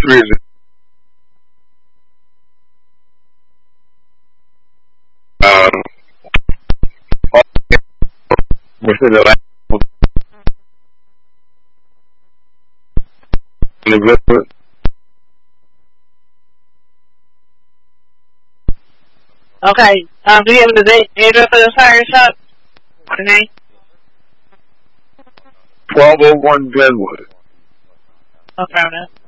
reason. Within the last Okay. Do you have the address of the tire shop? Okay. 1201 Glenwood. Okay.